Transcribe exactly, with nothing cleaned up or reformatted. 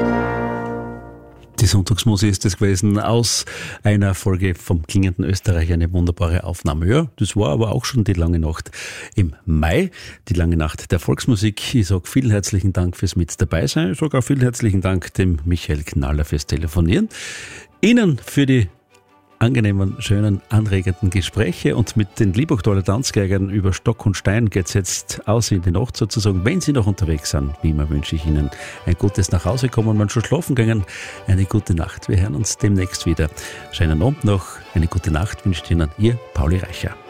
Die Sonntagsmusik ist das gewesen aus einer Folge vom Klingenden Österreich, eine wunderbare Aufnahme. Ja, das war aber auch schon die lange Nacht im Mai, die lange Nacht der Volksmusik. Ich sage vielen herzlichen Dank fürs Mit dabei sein. Ich sage auch vielen herzlichen Dank dem Michael Knaller fürs Telefonieren. Ihnen für die angenehmen, schönen, anregenden Gespräche, und mit den Liebachtaler Tanzgeigern über Stock und Stein geht es jetzt aus in die Nacht sozusagen. Wenn Sie noch unterwegs sind, wie immer, wünsche ich Ihnen ein gutes Nachhausekommen, wenn schon schlafen gegangen, eine gute Nacht. Wir hören uns demnächst wieder. Schönen Abend noch, eine gute Nacht wünscht Ihnen Ihr Pauli Reicher.